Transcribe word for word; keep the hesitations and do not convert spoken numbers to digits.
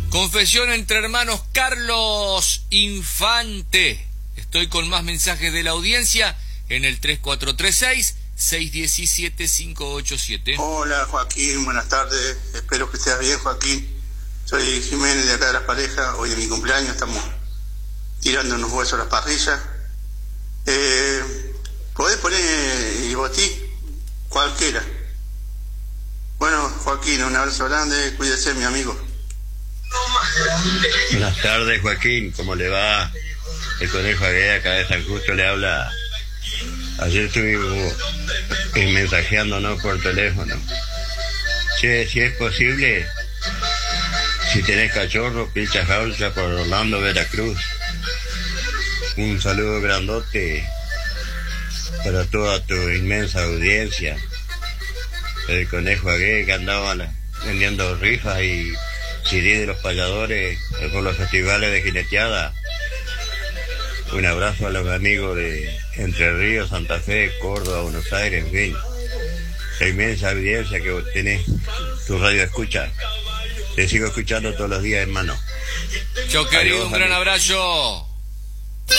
Confesión entre hermanos Carlos Infante. Estoy con más mensajes de la audiencia en el tres cuatro tres seis, seis uno siete, cinco ocho siete. Hola Joaquín, buenas tardes. Espero que estés bien, Joaquín. Soy Jiménez de acá de Las Parejas. Hoy es mi cumpleaños, estamos tirando unos huesos a las parrillas. Eh, podés poner Ibotí, cualquiera. Bueno, Joaquín, un abrazo grande, cuídese, mi amigo. Buenas tardes, Joaquín, ¿cómo le va? El Conejo Agueda, acá de San Justo, le habla. Ayer estuvimos mensajeándonos por teléfono. Che, si es posible, si tenés cachorro, pincha jaula por Orlando, Veracruz. Un saludo grandote para toda tu inmensa audiencia. El Conejo Agueda, que andaba vendiendo rifas y C D de los payadores por los festivales de jineteada. Un abrazo a los amigos de Entre Ríos, Santa Fe, Córdoba, Buenos Aires, en fin. La inmensa audiencia que vos tenés, tu radio escucha. Te sigo escuchando todos los días, hermano. Chau, querido, un gran abrazo.